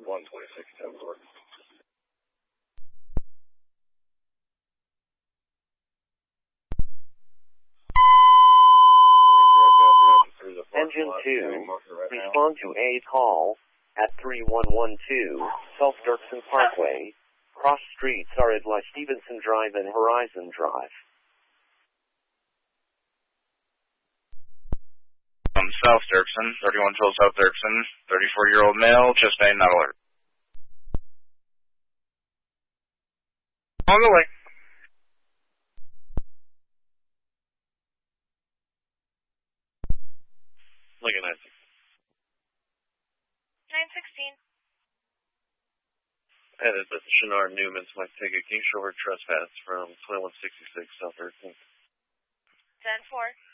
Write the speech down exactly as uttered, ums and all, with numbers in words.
one twenty-six ten four. Engine two, respond to a call at three one one two South Dirksen Parkway. Cross streets are at La Stevenson Drive and Horizon Drive. Um, South Dirksen, thirty-one twelve South Dirksen, thirty-four-year-old male, chest pain, not alert. On the way. Looking at nine sixteen. Headed to Shenard Newman's might take a King Shore trespass from twenty-one sixty-six South Dirksen. ten four.